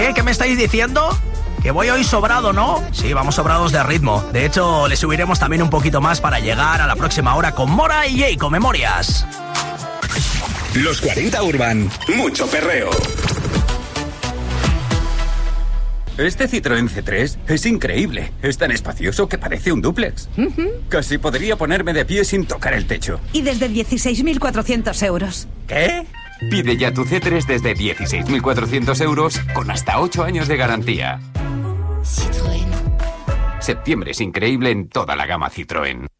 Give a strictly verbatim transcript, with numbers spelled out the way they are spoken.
¿Qué? ¿Qué me estáis diciendo? Que voy hoy sobrado, ¿no? Sí, vamos sobrados de ritmo. De hecho, le subiremos también un poquito más para llegar a la próxima hora con Mora y Jay con Memorias. Los cuarenta Urban. Mucho perreo. Este Citroën C tres es increíble. Es tan espacioso que parece un dúplex. Uh-huh. Casi podría ponerme de pie sin tocar el techo. Y desde dieciséis mil cuatrocientos euros. ¿Qué? Pide ya tu C tres desde dieciséis mil cuatrocientos euros con hasta ocho años de garantía. Citroën. Septiembre es increíble en toda la gama Citroën.